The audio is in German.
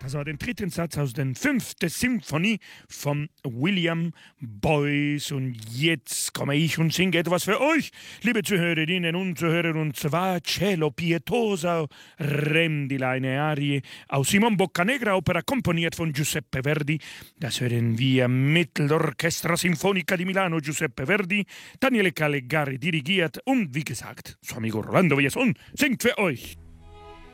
Das war den dritten Satz aus der 5. Symphonie von William Boyce. Und jetzt komme ich und singe etwas für euch, liebe Zuhörerinnen und Zuhörer, und zwar Cielo Pietoso Rendila, eine Arie aus Simon Boccanegra, Opera komponiert von Giuseppe Verdi. Das hören wir mit l'Orchestra Sinfonica di Milano, Giuseppe Verdi, Daniele Calegari dirigiert und wie gesagt, su amigo Rolando Villazón singt für euch.